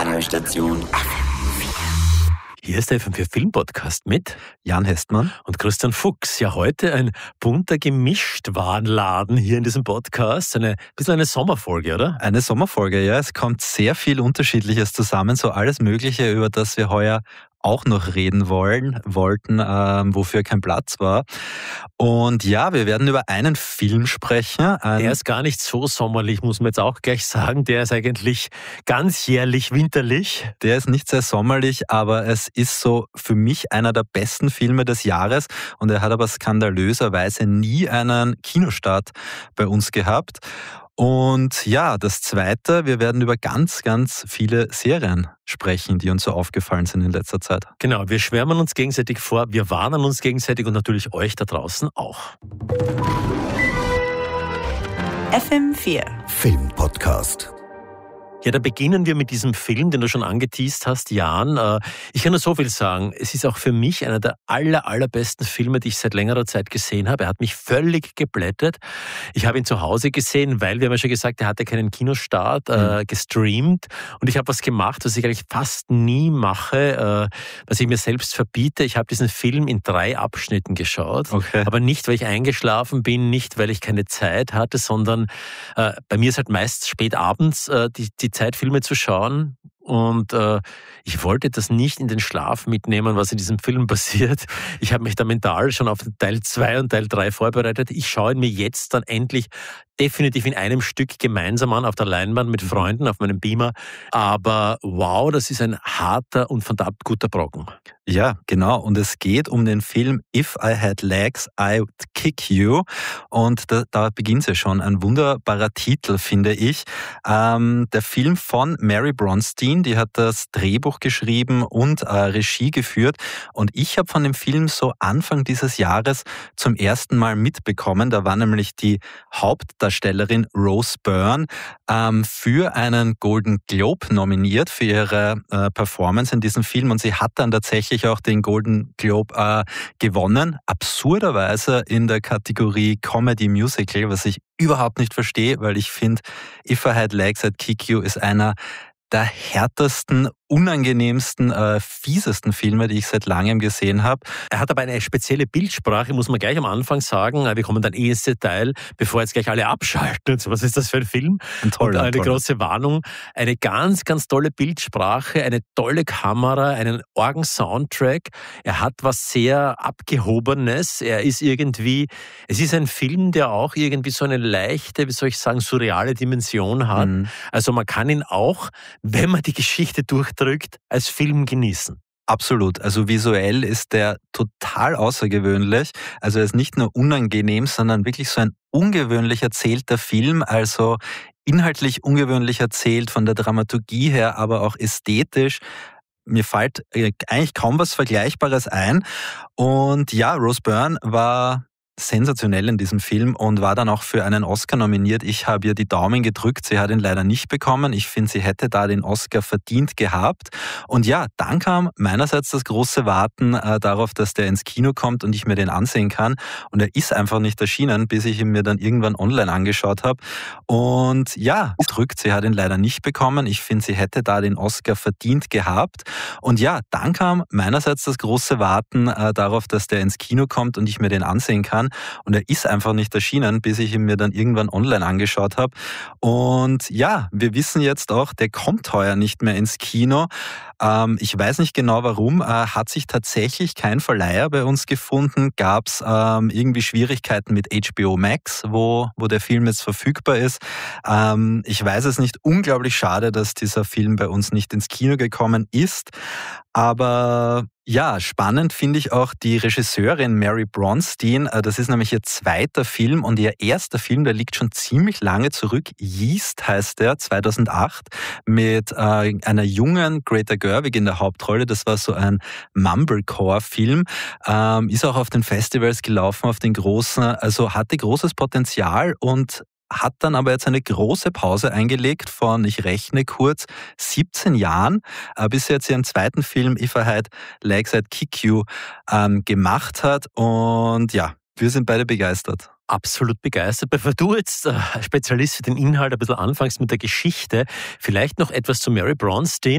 Radiostation. Hier ist der FM4 Film-Podcast mit Jan Hestmann und Christian Fuchs. Ja, heute ein bunter Gemischtwarenladen hier in diesem Podcast. Ein bisschen eine Sommerfolge, oder? Eine Sommerfolge, ja. Es kommt sehr viel Unterschiedliches zusammen, so alles Mögliche, über das wir heuer auch noch reden wollten, wofür kein Platz war. Und ja, wir werden über einen Film sprechen. Der ist gar nicht so sommerlich, muss man jetzt auch gleich sagen. Der ist eigentlich ganzjährlich winterlich. Der ist nicht sehr sommerlich, aber es ist so für mich einer der besten Filme des Jahres. Und er hat aber skandalöserweise nie einen Kinostart bei uns gehabt. Und ja, das Zweite, wir werden über ganz, ganz viele Serien sprechen, die uns so aufgefallen sind in letzter Zeit. Genau, wir schwärmen uns gegenseitig vor, wir warnen uns gegenseitig und natürlich euch da draußen auch. FM4 Filmpodcast. Ja, da beginnen wir mit diesem Film, den du schon angeteast hast, Jan. Ich kann nur so viel sagen. Es ist auch für mich einer der allerbesten Filme, die ich seit längerer Zeit gesehen habe. Er hat mich völlig geblättert. Ich habe ihn zu Hause gesehen, weil, wir haben ja schon gesagt, er hatte keinen Kinostart, gestreamt. Und ich habe was gemacht, was ich eigentlich fast nie mache, was ich mir selbst verbiete. Ich habe diesen Film in 3 Abschnitten geschaut. Okay. Aber nicht, weil ich eingeschlafen bin, nicht, weil ich keine Zeit hatte, sondern bei mir ist halt meist spät abends die Zeit, Filme zu schauen. Und ich wollte das nicht in den Schlaf mitnehmen, was in diesem Film passiert. Ich habe mich da mental schon auf Teil 2 und Teil 3 vorbereitet. Ich schaue ihn mir jetzt dann endlich definitiv in einem Stück gemeinsam an, auf der Leinwand mit Freunden, auf meinem Beamer. Aber wow, das ist ein harter und verdammt guter Brocken. Ja, genau. Und es geht um den Film If I Had Legs, I'd Kick You. Und da beginnt es ja schon. Ein wunderbarer Titel, finde ich. Der Film von Mary Bronstein, die hat das Drehbuch geschrieben und Regie geführt. Und ich habe von dem Film so Anfang dieses Jahres zum ersten Mal mitbekommen. Da war nämlich die Hauptdarstellerin Rose Byrne für einen Golden Globe nominiert für ihre Performance in diesem Film. Und sie hat dann tatsächlich auch den Golden Globe gewonnen. Absurderweise in der Kategorie Comedy Musical, was ich überhaupt nicht verstehe, weil ich finde, If I Had Legs, I'd Kick You ist einer der härtesten, unangenehmsten, fiesesten Filme, die ich seit langem gesehen habe. Er hat aber eine spezielle Bildsprache, muss man gleich am Anfang sagen. Wir kommen dann ins Detail, bevor jetzt gleich alle abschalten. Und so, was ist das für ein Film? Und eine große Warnung. Eine ganz, ganz tolle Bildsprache, eine tolle Kamera, einen Orgen-Soundtrack. Er hat was sehr Abgehobenes. Es ist ein Film, der auch irgendwie so eine leichte, wie soll ich sagen, surreale Dimension hat. Also man kann ihn auch, wenn man die Geschichte durchdrückt, als Film genießen. Absolut. Also visuell ist der total außergewöhnlich. Also er ist nicht nur unangenehm, sondern wirklich so ein ungewöhnlich erzählter Film. Also inhaltlich ungewöhnlich erzählt, von der Dramaturgie her, aber auch ästhetisch. Mir fällt eigentlich kaum was Vergleichbares ein. Und ja, Rose Byrne war sensationell in diesem Film und war dann auch für einen Oscar nominiert. Ich habe ihr die Daumen gedrückt, sie hat ihn leider nicht bekommen. Ich finde, sie hätte da den Oscar verdient gehabt. Und ja, dann kam meinerseits das große Warten darauf, dass der ins Kino kommt und ich mir den ansehen kann. Und er ist einfach nicht erschienen, bis ich ihn mir dann irgendwann online angeschaut habe. Und ja, sie hat ihn leider nicht bekommen. Ich finde, sie hätte da den Oscar verdient gehabt. Und ja, dann kam meinerseits das große Warten darauf, dass der ins Kino kommt und ich mir den ansehen kann. Und er ist einfach nicht erschienen, bis ich ihn mir dann irgendwann online angeschaut habe. Und ja, wir wissen jetzt auch, der kommt heuer nicht mehr ins Kino. Ich weiß nicht genau warum. Hat sich tatsächlich kein Verleiher bei uns gefunden. Gab es irgendwie Schwierigkeiten mit HBO Max, wo der Film jetzt verfügbar ist. Ich weiß es nicht. Unglaublich schade, dass dieser Film bei uns nicht ins Kino gekommen ist. Aber ja, spannend finde ich auch die Regisseurin Mary Bronstein. Das ist nämlich ihr zweiter Film und ihr erster Film, der liegt schon ziemlich lange zurück. Yeast heißt der, 2008, mit einer jungen Greta Gerwig in der Hauptrolle. Das war so ein Mumblecore-Film. Ist auch auf den Festivals gelaufen, auf den großen. Also hatte großes Potenzial und hat dann aber jetzt eine große Pause eingelegt von, ich rechne kurz, 17 Jahren, bis sie jetzt ihren zweiten Film If I Had Legs, I'd Kick You gemacht hat. Und ja, wir sind beide begeistert. Absolut begeistert. Bevor du jetzt Spezialist für den Inhalt ein bisschen anfängst mit der Geschichte, vielleicht noch etwas zu Mary Bronstein.